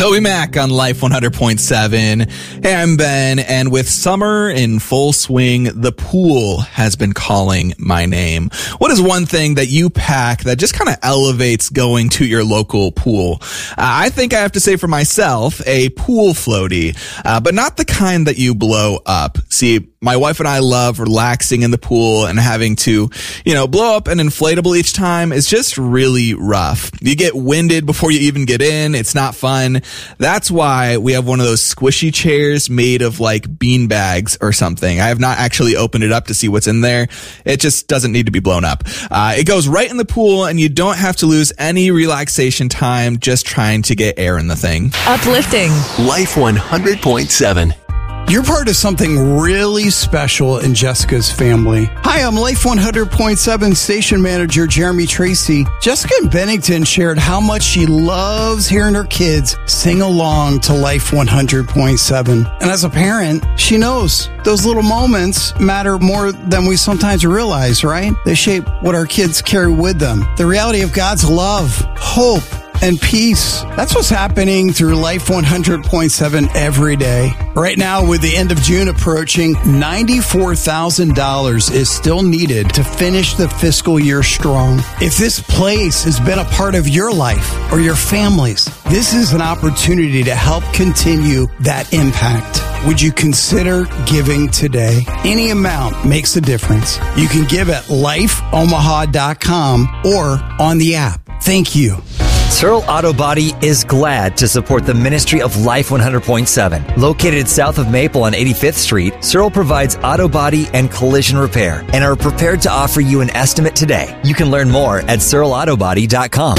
Toby Mac on Life 100.7. Hey, I'm Ben, and with summer in full swing, the pool has been calling my name. What is one thing that you pack that just kind of elevates going to your local pool? I think I have to say for myself, a pool floaty, but not the kind that you blow up. See, my wife and I love relaxing in the pool, and having to, blow up an inflatable each time is just really rough. You get winded before you even get in. It's not fun. That's why we have one of those squishy chairs made of like bean bags or something. I have not actually opened it up to see what's in there. It just doesn't need to be blown up. It goes right in the pool, and you don't have to lose any relaxation time just trying to get air in the thing. Uplifting. Life 100.7. You're part of something really special in Jessica's family. Hi, I'm Life 100.7 station manager Jeremy Tracy. Jessica in Bennington shared how much she loves hearing her kids sing along to Life 100.7. And as a parent, she knows those little moments matter more than we sometimes realize, right? They shape what our kids carry with them. The reality of God's love, hope, and peace. That's what's happening through Life 100.7 every day. Right now, with the end of June approaching, $94,000 is still needed to finish the fiscal year strong. If this place has been a part of your life or your family's, this is an opportunity to help continue that impact. Would you consider giving today? Any amount makes a difference. You can give at lifeomaha.com or on the app. Thank you. Searle Auto Body is glad to support the ministry of Life 100.7. Located south of Maple on 85th Street, Searle provides auto body and collision repair and are prepared to offer you an estimate today. You can learn more at searleautobody.com.